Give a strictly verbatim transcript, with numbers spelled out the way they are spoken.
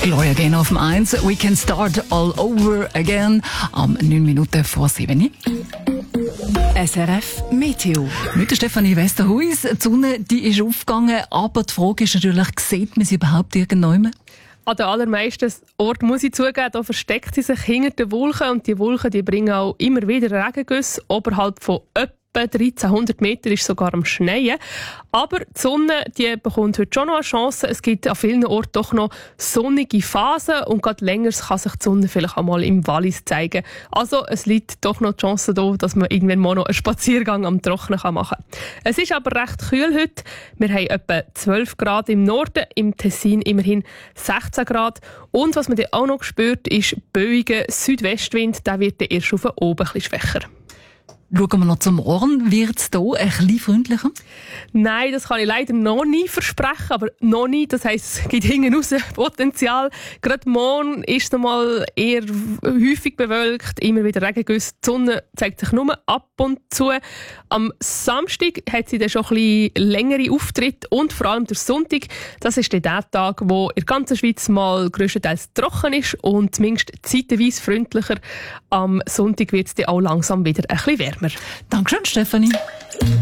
Gloria Gaynor auf dem eins. We can start all over again. Am neun Minuten vor sieben. S R F Meteo. Mit der Stefanie Westerhuis. Die Sonne, die ist aufgegangen, aber die Frage ist natürlich, sieht man sie überhaupt irgendjemand? An den allermeisten Orten, muss ich zugeben, da versteckt sie sich hinter den Wolken. Und die Wolken, die bringen auch immer wieder Regengüsse oberhalb von etwa dreizehnhundert Meter ist sogar am Schneien. Aber die Sonne, die bekommt heute schon noch eine Chance. Es gibt an vielen Orten doch noch sonnige Phasen und gerade länger kann sich die Sonne vielleicht auch mal im Wallis zeigen. Also es liegt doch noch die Chance da, dass man irgendwann mal noch einen Spaziergang am Trocknen machen kann. Es ist aber recht kühl heute. Wir haben etwa zwölf Grad im Norden, im Tessin immerhin sechzehn Grad. Und was man dann auch noch spürt, ist böiger Südwestwind. Der wird dann erst auf oben ein bisschen schwächer. Schauen wir noch zum Morgen. Wird es hier ein bisschen freundlicher? Nein, das kann ich leider noch nie versprechen, aber noch nie. Das heisst, es gibt hinten raus Potenzial. Gerade morgen ist es noch mal eher häufig bewölkt, immer wieder Regengüsse. Die Sonne zeigt sich nur ab und zu. Am Samstag hat sie dann schon ein bisschen längere Auftritte und vor allem der Sonntag. Das ist dann der Tag, wo in der ganzen Schweiz mal grösstenteils trocken ist und zumindest zeitweise freundlicher. Am Sonntag wird es dann auch langsam wieder ein bisschen wärmer. Dankeschön, Stefanie.